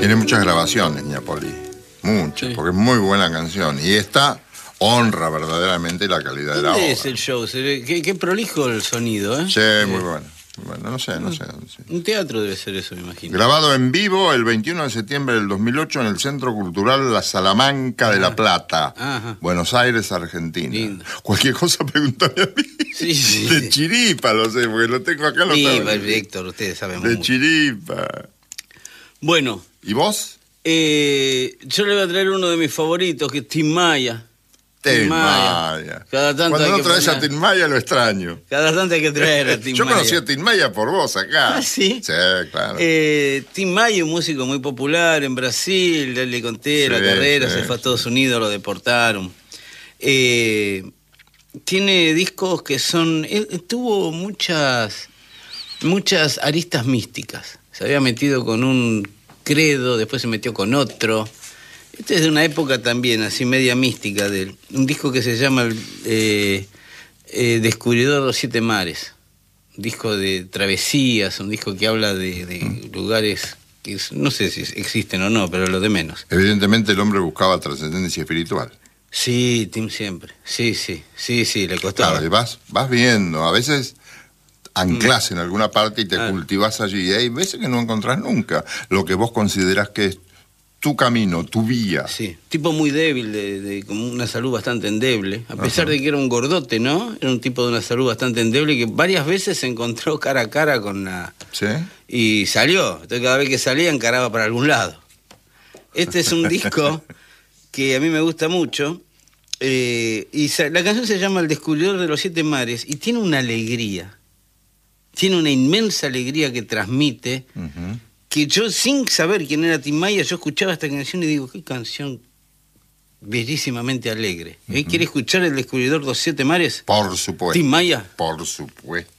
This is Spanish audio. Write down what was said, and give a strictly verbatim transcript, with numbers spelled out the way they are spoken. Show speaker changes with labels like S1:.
S1: Tiene muchas grabaciones, Napoli. Muchas, sí. Porque es muy buena canción. Y esta honra verdaderamente la calidad de la obra.
S2: ¿Dónde es el show? Qué, qué prolijo el sonido, ¿eh?
S1: Sí,
S2: eh.
S1: muy bueno. Bueno, no sé, no sé. No sé.
S2: Un teatro debe ser eso, me imagino.
S1: Grabado en vivo el veintiuno de septiembre del dos mil ocho en el Centro Cultural La Salamanca ah. de La Plata, Ajá. Buenos Aires, Argentina. Lindo. Cualquier cosa pregúntame a mí.
S2: Sí, sí.
S1: De Chiripa, lo sé, porque lo tengo acá. Lo
S2: sí,
S1: tengo.
S2: Héctor, ustedes saben mucho.
S1: De Chiripa.
S2: Bueno.
S1: ¿Y vos?
S2: Eh, yo le voy a traer uno de mis favoritos, que es Tim Maya.
S1: Tim Maya. Cada tanto Cuando no traes poner... a Tim Maya lo extraño.
S2: Cada tanto hay que traer a Tim
S1: Yo
S2: Maya.
S1: Yo conocí a Tim Maya por vos acá.
S2: ¿Ah, sí?
S1: Sí, claro.
S2: Eh, Tim Maya, un músico muy popular en Brasil, ya le conté sí, la carrera, sí, se fue a Estados sí. Unidos, lo deportaron. Eh, tiene discos que son... Él tuvo muchas, muchas aristas místicas. Se había metido con un credo, después se metió con otro... Este es de una época también, así media mística, de un disco que se llama eh, eh, Descubridor de los Siete Mares. Un disco de travesías, un disco que habla de, de lugares que no sé si existen o no, pero lo de menos.
S1: Evidentemente el hombre buscaba trascendencia espiritual.
S2: Sí, Tim siempre. Sí, sí, sí, sí, le costaba.
S1: Claro, y vas, vas viendo, a veces anclas mm. en alguna parte y te ah. cultivas allí, y hay veces que no encontrás nunca lo que vos considerás que es tu camino, tu vía.
S2: Sí, tipo muy débil, de, de como una salud bastante endeble, a pesar Ajá. de que era un gordote, ¿no? Era un tipo de una salud bastante endeble que varias veces se encontró cara a cara con la...
S1: ¿Sí?
S2: Y salió, entonces cada vez que salía encaraba para algún lado. Este es un disco que a mí me gusta mucho, eh, y la canción se llama El Descubridor de los Siete Mares, y tiene una alegría, tiene una inmensa alegría que transmite... Uh-huh. Que yo, sin saber quién era Tim Maya, yo escuchaba esta canción y digo, qué canción bellísimamente alegre. ¿Eh? Uh-huh. ¿Quiere escuchar El Descubridor de los Siete Mares?
S1: Por supuesto.
S2: ¿Tim Maya?
S1: Por supuesto.